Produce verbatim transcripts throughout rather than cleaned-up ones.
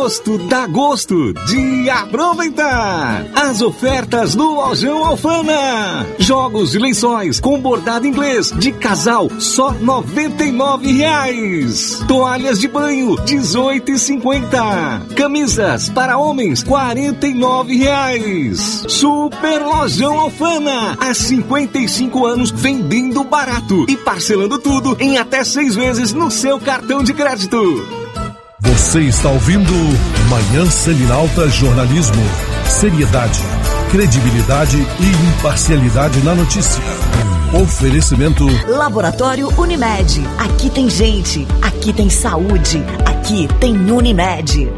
Agosto dá gosto de aproveitar as ofertas no Lojão Alfana. Jogos de lençóis com bordado inglês de casal só noventa e nove reais. Toalhas de banho dezoito e cinquenta. Camisas para homens quarenta e nove reais. Super Lojão Alfana, há cinquenta e cinco anos vendendo barato e parcelando tudo em até seis vezes no seu cartão de crédito. Você está ouvindo Manhã Selinalta Jornalismo. Seriedade, credibilidade e imparcialidade na notícia. Oferecimento Laboratório Unimed. Aqui tem gente, aqui tem saúde, aqui tem Unimed.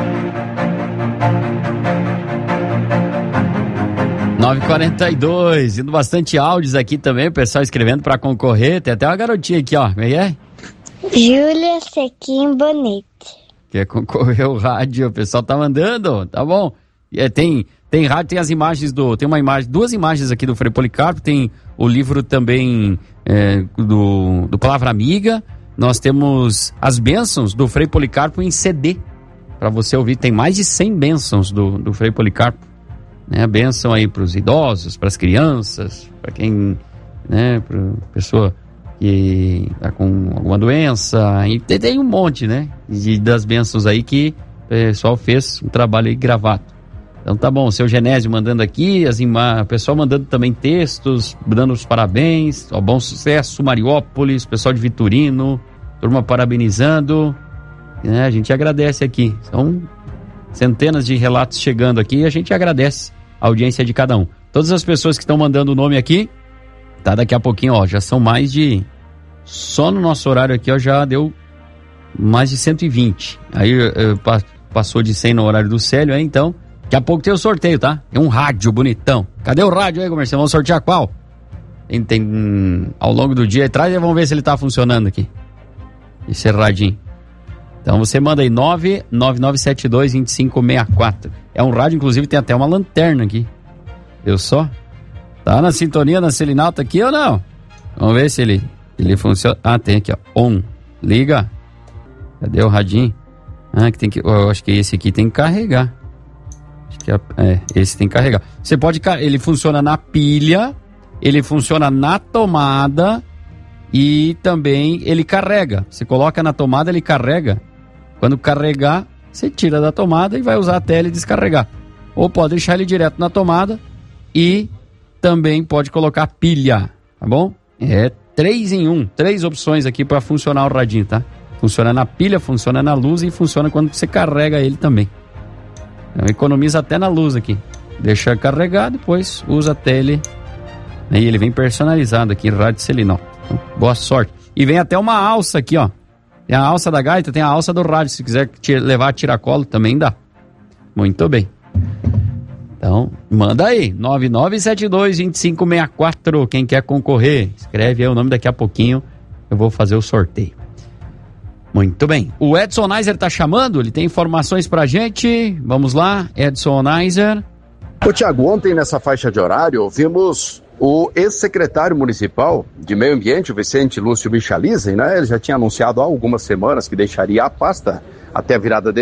nove e quarenta e dois, indo bastante áudios aqui também, o pessoal escrevendo para concorrer. Tem até uma garotinha aqui, ó. Como é que é? Júlia Sequim Bonito. Quer concorrer ao rádio, o pessoal tá mandando, tá bom. É, tem, tem rádio, tem as imagens do... Tem uma imagem, duas imagens aqui do Frei Policarpo, tem o livro também é, do, do Palavra Amiga. Nós temos as bênçãos do Frei Policarpo em C D, para você ouvir. Tem mais de cem bênçãos do, do Frei Policarpo. Né? Bênção aí para os idosos, para as crianças, para quem... né, para pessoa... que tá com alguma doença, e tem, tem um monte, né, de, das bênçãos aí que o pessoal fez um trabalho aí gravado. Então tá bom, o seu Genésio mandando aqui, as ima- o pessoal mandando também textos, dando os parabéns, ó, bom sucesso, Mariópolis, pessoal de Vitorino, turma parabenizando, né, a gente agradece aqui, são centenas de relatos chegando aqui e a gente agradece a audiência de cada um. Todas as pessoas que estão mandando o nome aqui, tá, daqui a pouquinho, ó, já são mais de... Só no nosso horário aqui, ó, já deu mais de cento e vinte. Aí uh, pa- passou de cem no horário do Célio, aí então... Daqui a pouco tem o sorteio, tá? Tem um rádio bonitão. Cadê o rádio aí, comercial? Vamos sortear qual? Tem, tem hum, ao longo do dia atrás, vamos ver se ele tá funcionando aqui. Esse radinho. Então você manda aí nove nove nove sete dois dois cinco seis quatro. É um rádio, inclusive tem até uma lanterna aqui. Viu só? Tá na sintonia na Selinalta aqui ou não? Vamos ver se ele, ele funciona. Ah, tem aqui, ó. On. Liga. Cadê o radinho? Ah, que tem que. Eu acho que esse aqui tem que carregar. Acho que é, é esse tem que carregar. Você pode. Ele funciona na pilha, ele funciona na tomada e também ele carrega. Você coloca na tomada, ele carrega. Quando carregar, você tira da tomada e vai usar até ele descarregar. Ou pode deixar ele direto na tomada e também pode colocar pilha, tá bom? É três em um, três opções aqui para funcionar o radinho, tá? Funciona na pilha, funciona na luz e funciona quando você carrega ele também. Então, economiza até na luz aqui. Deixa carregar, depois usa até ele. E ele vem personalizado aqui, rádio Selinal. Então, boa sorte. E vem até uma alça aqui, ó. Tem a alça da gaita, tem a alça do rádio. Se quiser levar a tiracolo, também dá. Muito bem. Então, manda aí, nove nove sete dois dois cinco seis quatro, quem quer concorrer, escreve aí o nome, daqui a pouquinho eu vou fazer o sorteio. Muito bem, o Edson Neiser tá chamando, ele tem informações pra gente, vamos lá, Edson Neiser. Ô Tiago, ontem nessa faixa de horário ouvimos o ex-secretário municipal de meio ambiente, o Vicente Lúcio Michalizem, né? Ele já tinha anunciado há algumas semanas que deixaria a pasta até a virada de